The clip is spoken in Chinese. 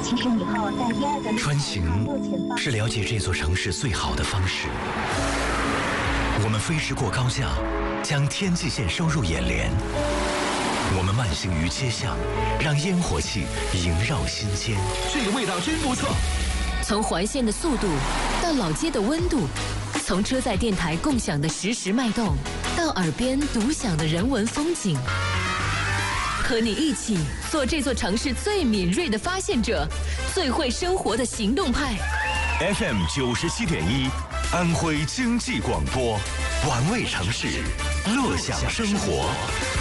起身以后，在第二个穿行是了解这座城市最好的方式。我们飞驰过高架，将天际线收入眼帘。我们慢行于街巷，让烟火气萦绕心间。 这个味道真不错。 从环线的速度到老街的温度，从车载电台共享的实时脉动，到耳边独享的人文风景。和你一起做这座城市最敏锐的发现者，最会生活的行动派。 FM 97.1，安徽经济广播，玩味城市，乐享生活。